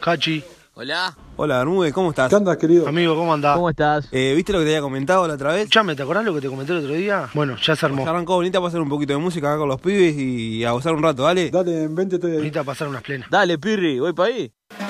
Cachi. Hola. Hola, Bermúdez, ¿cómo estás? ¿Qué andas, querido? Amigo, ¿cómo andás? ¿Cómo estás? ¿Viste lo que te había comentado la otra vez? Escuchame, ¿te acordás lo que te comenté el otro día? Bueno, ya se armó. Ya arrancó, bonita para hacer un poquito de música acá con los pibes y a gozar un rato, ¿dale? Dale, en 20 estoy ahí. Necesita pasar unas plenas. Dale, Pirri, voy para ahí.